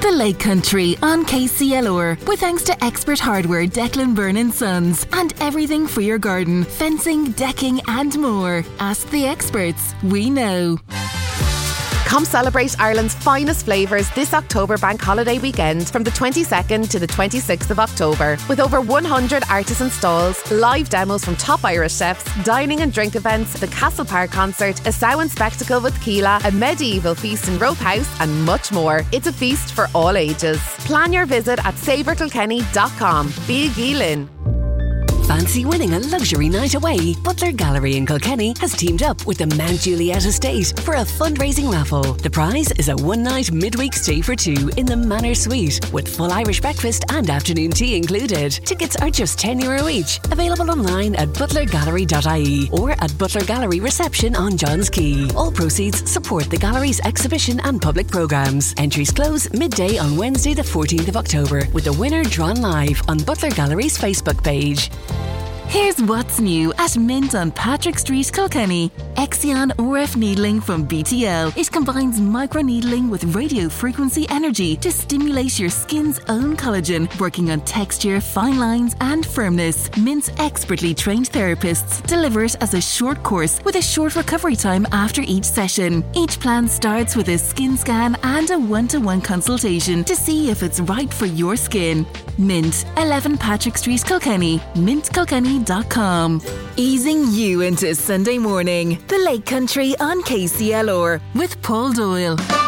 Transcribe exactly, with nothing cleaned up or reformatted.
The Lake Country on K C L R, with thanks to Expert Hardware Declan Byrne and Sons, and everything for your garden, fencing, decking and more. Ask the experts, we know. Come celebrate Ireland's finest flavours this October bank holiday weekend from the twenty-second to the twenty-sixth of October. With over one hundred artisan stalls, live demos from top Irish chefs, dining and drink events, the Castle Park concert, a Samhain spectacle with Keela, a medieval feast in Rope House and much more. It's a feast for all ages. Plan your visit at sabre kilkenny dot com. Be Geelin. Fancy winning a luxury night away? Butler Gallery in Kilkenny has teamed up with the Mount Juliet Estate for a fundraising raffle. The prize is a one-night midweek stay for two in the Manor Suite with full Irish breakfast and afternoon tea included. Tickets are just ten euro each. Available online at butler gallery dot I E or at Butler Gallery reception on Johns Quay. All proceeds support the gallery's exhibition and public programmes. Entries close midday on Wednesday the fourteenth of October, with the winner drawn live on Butler Gallery's Facebook page. Here's what's new at Mint on Patrick Street, Kilkenny. Exion R F needling from B T L. It combines microneedling with radio frequency energy to stimulate your skin's own collagen, working on texture, fine lines and firmness. Mint's expertly trained therapists deliver it as a short course with a short recovery time after each session. Each plan starts with a skin scan and a one-to-one consultation to see if it's right for your skin. Mint, eleven Patrick Street, Kilkenny. mint kilkenny dot com. Easing you into Sunday morning. The Lake Country on K C L R with Paul Doyle.